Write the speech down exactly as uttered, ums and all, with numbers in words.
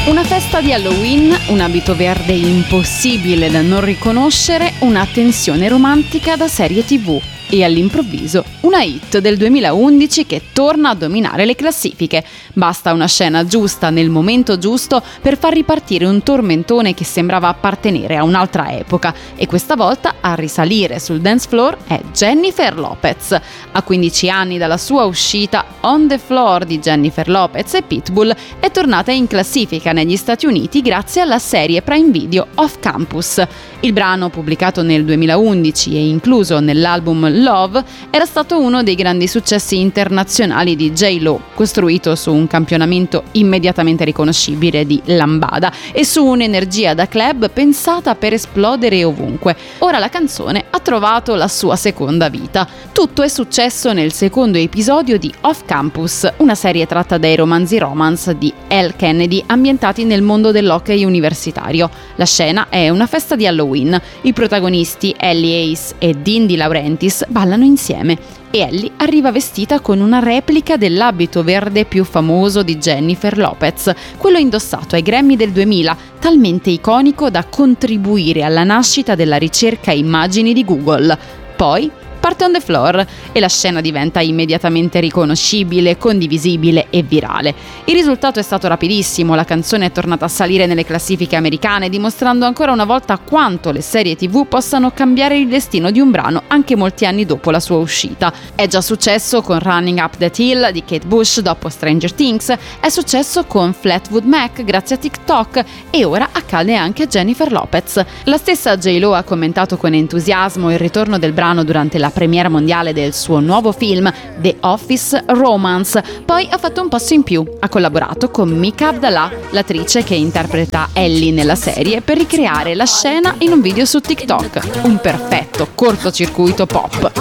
Una festa di Halloween, un abito verde impossibile da non riconoscere, una tensione romantica da serie tivù e all'improvviso una hit del duemilaundici che torna a dominare le classifiche. Basta una scena giusta nel momento giusto per far ripartire un tormentone che sembrava appartenere a un'altra epoca, e questa volta a risalire sul dance floor è Jennifer Lopez. A quindici anni dalla sua uscita, On the Floor di Jennifer Lopez e Pitbull è tornata in classifica negli Stati Uniti grazie alla serie Prime Video Off Campus. Il brano, pubblicato nel duemilaundici e incluso nell'album Love, era stato uno dei grandi successi internazionali di J Lo, costruito su un campionamento immediatamente riconoscibile di lambada e su un'energia da club pensata per esplodere ovunque. Ora la canzone ha trovato la sua seconda vita. Tutto è successo nel secondo episodio di Off Campus, una serie tratta dai romanzi romance di Elle Kennedy ambientati nel mondo dell'hockey universitario. La scena è una festa di Halloween. I protagonisti Ellie Ace e Dean De Laurentiis ballano insieme e Ellie arriva vestita con una replica dell'abito verde più famoso di Jennifer Lopez, quello indossato ai Grammy del duemila, talmente iconico da contribuire alla nascita della ricerca immagini di Google. Poi parte On the Floor e la scena diventa immediatamente riconoscibile, condivisibile e virale. Il risultato è stato rapidissimo, la canzone è tornata a salire nelle classifiche americane, dimostrando ancora una volta quanto le serie tivù possano cambiare il destino di un brano anche molti anni dopo la sua uscita. È già successo con Running Up That Hill di Kate Bush dopo Stranger Things, è successo con Fleetwood Mac grazie a TikTok e ora accade anche a Jennifer Lopez. La stessa J Lo ha commentato con entusiasmo il ritorno del brano durante la premiera mondiale del suo nuovo film The Office Romance. Poi ha fatto un passo in più, ha collaborato con Mika Abdallah, l'attrice che interpreta Ellie nella serie, per ricreare la scena in un video su TikTok. Un perfetto cortocircuito pop.